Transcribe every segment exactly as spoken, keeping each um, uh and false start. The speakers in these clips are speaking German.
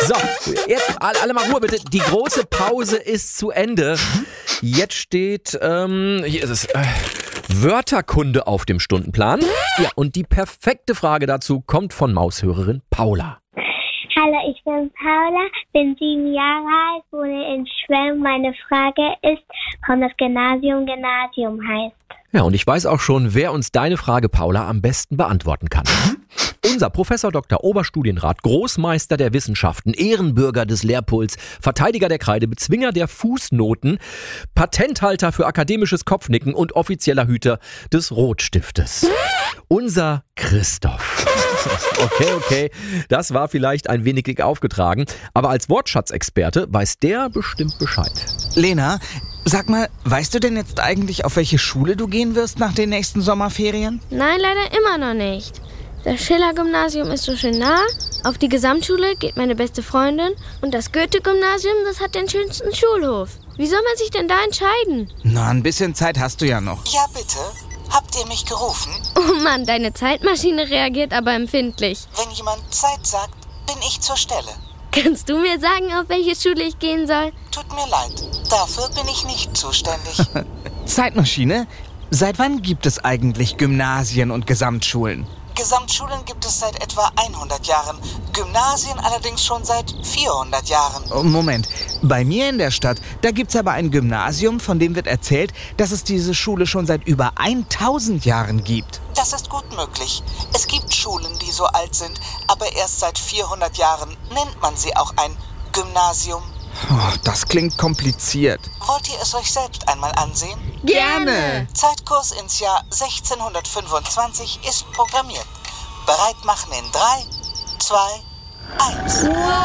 So, jetzt alle, alle mal Ruhe bitte. Die große Pause ist zu Ende. Jetzt steht, ähm, hier ist es, äh, Wörterkunde auf dem Stundenplan. Ja, und die perfekte Frage dazu kommt von Maushörerin Paula. Hallo, ich bin Paula, bin sieben Jahre alt, wohne in Schwelm. Meine Frage ist, warum das Gymnasium Gymnasium heißt. Ja, und ich weiß auch schon, wer uns deine Frage, Paula, am besten beantworten kann. Unser Professor Doktor Oberstudienrat, Großmeister der Wissenschaften, Ehrenbürger des Lehrpuls, Verteidiger der Kreide, Bezwinger der Fußnoten, Patenthalter für akademisches Kopfnicken und offizieller Hüter des Rotstiftes. Unser Christoph. Okay, okay, das war vielleicht ein wenig dick aufgetragen, aber als Wortschatzexperte weiß der bestimmt Bescheid. Lena, sag mal, weißt du denn jetzt eigentlich, auf welche Schule du gehen wirst nach den nächsten Sommerferien? Nein, leider immer noch nicht. Das Schiller-Gymnasium ist so schön nah, auf die Gesamtschule geht meine beste Freundin und das Goethe-Gymnasium, das hat den schönsten Schulhof. Wie soll man sich denn da entscheiden? Na, ein bisschen Zeit hast du ja noch. Ja, bitte. Habt ihr mich gerufen? Oh Mann, deine Zeitmaschine reagiert aber empfindlich. Wenn jemand Zeit sagt, bin ich zur Stelle. Kannst du mir sagen, auf welche Schule ich gehen soll? Tut mir leid, dafür bin ich nicht zuständig. Zeitmaschine? Seit wann gibt es eigentlich Gymnasien und Gesamtschulen? Gesamtschulen gibt es seit etwa hundert Jahren, Gymnasien allerdings schon seit vierhundert Jahren. Oh, Moment, bei mir in der Stadt, da gibt's aber ein Gymnasium, von dem wird erzählt, dass es diese Schule schon seit über tausend Jahren gibt. Das ist gut möglich. Es gibt Schulen, die so alt sind, aber erst seit vierhundert Jahren nennt man sie auch ein Gymnasium. Oh, das klingt kompliziert. Wollt ihr es euch selbst einmal ansehen? Gerne! Zeitkurs ins Jahr sechzehnhundertfünfundzwanzig ist programmiert. Bereit machen in drei, zwei, eins.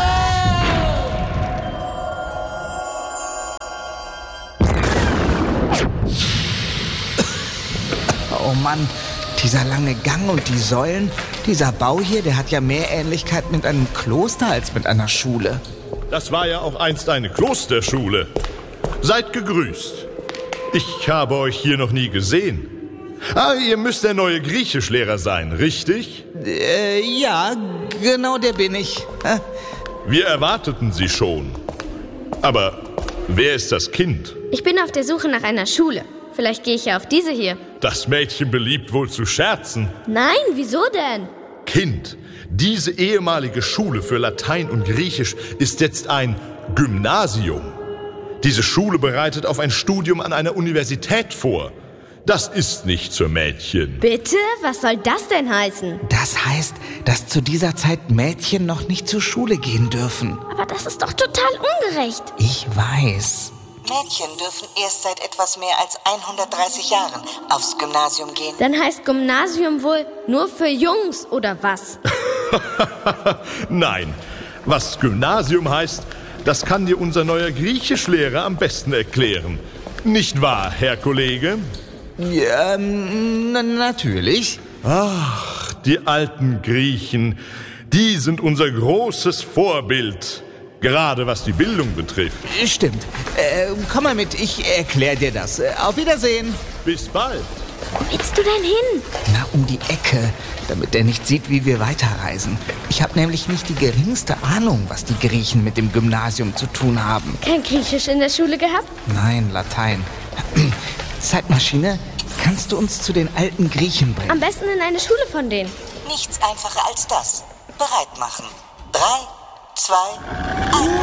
Oh Mann, dieser lange Gang und die Säulen, dieser Bau hier, der hat ja mehr Ähnlichkeit mit einem Kloster als mit einer Schule. Das war ja auch einst eine Klosterschule. Seid gegrüßt. Ich habe euch hier noch nie gesehen. Ah, ihr müsst der neue Griechischlehrer sein, richtig? Äh, ja, genau der bin ich. Hä? Wir erwarteten Sie schon. Aber wer ist das Kind? Ich bin auf der Suche nach einer Schule. Vielleicht gehe ich ja auf diese hier. Das Mädchen beliebt wohl zu scherzen. Nein, wieso denn? Kind, diese ehemalige Schule für Latein und Griechisch ist jetzt ein Gymnasium. Diese Schule bereitet auf ein Studium an einer Universität vor. Das ist nichts für Mädchen. Bitte? Was soll das denn heißen? Das heißt, dass zu dieser Zeit Mädchen noch nicht zur Schule gehen dürfen. Aber das ist doch total ungerecht. Ich weiß. Mädchen dürfen erst seit etwas mehr als hundertdreißig Jahren aufs Gymnasium gehen. Dann heißt Gymnasium wohl nur für Jungs, oder was? Nein, was Gymnasium heißt, das kann dir unser neuer Griechischlehrer am besten erklären. Nicht wahr, Herr Kollege? Ja, na, natürlich. Ach, die alten Griechen, die sind unser großes Vorbild. Gerade was die Bildung betrifft. Stimmt. Äh, komm mal mit, ich erkläre dir das. Äh, auf Wiedersehen. Bis bald. Wo willst du denn hin? Na, um die Ecke, damit er nicht sieht, wie wir weiterreisen. Ich habe nämlich nicht die geringste Ahnung, was die Griechen mit dem Gymnasium zu tun haben. Kein Griechisch in der Schule gehabt? Nein, Latein. Zeitmaschine, kannst du uns zu den alten Griechen bringen? Am besten in eine Schule von denen. Nichts einfacher als das. Bereit machen. Drei, zwei, eins.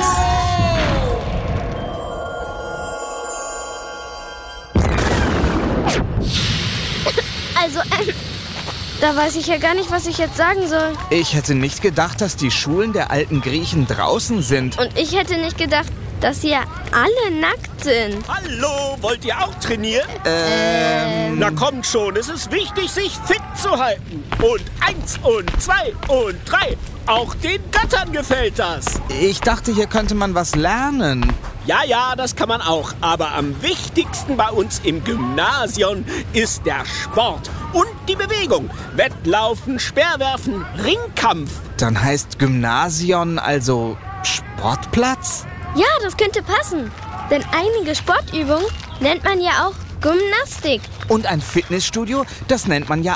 Also, ähm, da weiß ich ja gar nicht, was ich jetzt sagen soll. Ich hätte nicht gedacht, dass die Schulen der alten Griechen draußen sind. Und ich hätte nicht gedacht, dass sie ja alle nackt sind. Hallo, wollt ihr auch trainieren? Ähm... Na kommt schon, es ist wichtig, sich fit zu halten. Und eins und zwei und drei. Auch den Göttern gefällt das. Ich dachte, hier könnte man was lernen. Ja, ja, das kann man auch. Aber am wichtigsten bei uns im Gymnasium ist der Sport und die Bewegung. Wettlaufen, Speerwerfen, Ringkampf. Dann heißt Gymnasium also Sportplatz? Ja, das könnte passen. Denn einige Sportübungen nennt man ja auch Gymnastik. Und ein Fitnessstudio, das nennt man ja auch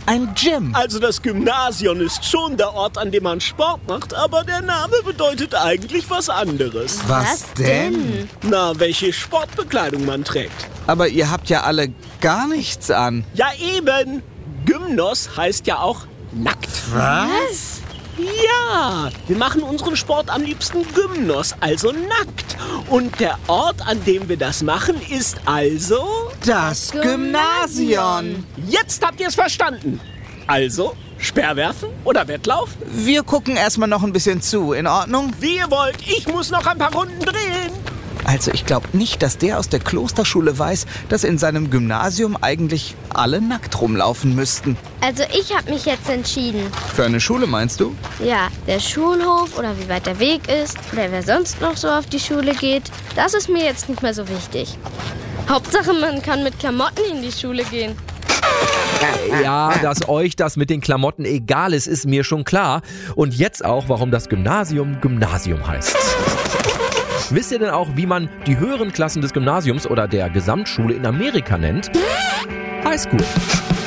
ein Gym. Also das Gymnasium ist schon der Ort, an dem man Sport macht, aber der Name bedeutet eigentlich was anderes. Was denn? Na, welche Sportbekleidung man trägt. Aber ihr habt ja alle gar nichts an. Ja eben, Gymnos heißt ja auch nackt. Was? Ja, wir machen unseren Sport am liebsten Gymnos, also nackt. Und der Ort, an dem wir das machen, ist also... Das Gymnasium. Jetzt habt ihr es verstanden. Also, Speerwerfen oder Wettlauf? Wir gucken erstmal noch ein bisschen zu, in Ordnung? Wie ihr wollt, ich muss noch ein paar Runden drehen. Also ich glaube nicht, dass der aus der Klosterschule weiß, dass in seinem Gymnasium eigentlich alle nackt rumlaufen müssten. Also ich habe mich jetzt entschieden. Für eine Schule meinst du? Ja, der Schulhof oder wie weit der Weg ist oder wer sonst noch so auf die Schule geht, das ist mir jetzt nicht mehr so wichtig. Hauptsache, man kann mit Klamotten in die Schule gehen. Ja, dass euch das mit den Klamotten egal ist, ist mir schon klar. Und jetzt auch, warum das Gymnasium Gymnasium heißt. Wisst ihr denn auch, wie man die höheren Klassen des Gymnasiums oder der Gesamtschule in Amerika nennt? Highschool.